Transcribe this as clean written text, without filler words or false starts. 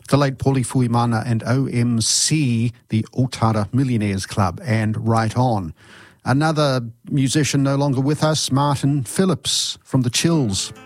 The late Paulie Fuimana and OMC, the Otara Millionaires Club, and Right On. Another musician no longer with us, Martin Phillips from The Chills.